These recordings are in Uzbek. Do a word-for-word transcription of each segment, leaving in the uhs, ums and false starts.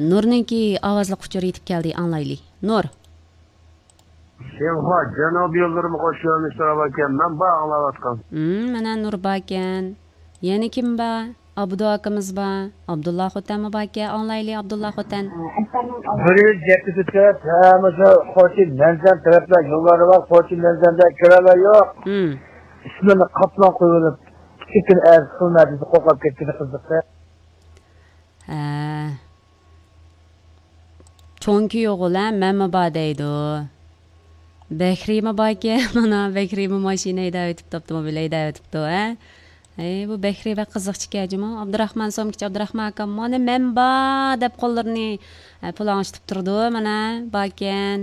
Nurninki ovozli quchur yetib keldi, anglayli. Nur. Senha janob yo'llarim qo'shilmish ekan, men ba anglayotgan. Hmm, mana Nur bakan. Yana kim ba? Abdu akamiz ba? Abdullah xotanmi baka? Anglayli Abdullah xotan. Bir jetibizga tamamı qo'shib manzan taraflar yo'llari bor, qo'shib manzanda kiralar yo'q. Hmm. Ismini qatlan qo'yilib, kichkin az qilmadi, qo'qab ketdi qiziqda. Ha. Chonki yo'g'ula menmi ba deydi. Bekrimi baka, mana Bekrimi mashinada o'tib topdi, mobilda o'tibdi, ha? Ey, bu Bekri ve qiziqchi kajimi? Abdurahmon Somkichi Abdurahmon akam mana men ba deb qo'llarini pulanishtirib turdi, mana bakan.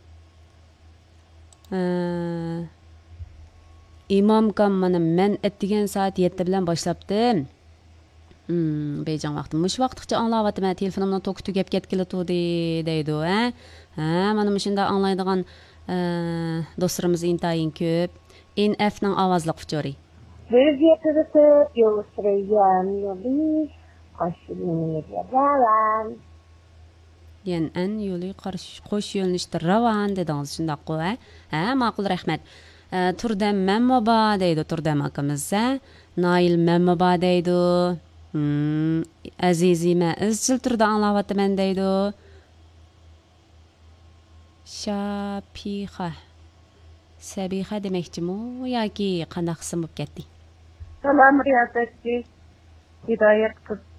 İmam kam mana men etdigan soat yetti bilan boshlabdim. Hmm, bejan vaqti. Mush vaqtgacha anglayapman, telefonimdan to'k tugab ketgili turdi deydi, ha? Ha, mana shunda anglaydigan do'stlarimiz intayin ko'p. N F ning ovozli quchori. Bir yetibizib yo'lsiragan yo'li qo'shilini ravan. Yani en yo'li qo'sh yo'linishda ravan dedingiz, shundoq qo'y. Ha, ma'qul, rahmat. Turdam Mammoba deydi Turdam akamiz. Nail Mammoba deydi. Hmm, Azizima izchil turda anglayapman deydi. Shapixa. Sabiha demakchimi yoki qanday qism bo'lib ketdi? Salom riyosatchi. Hidoyat qiz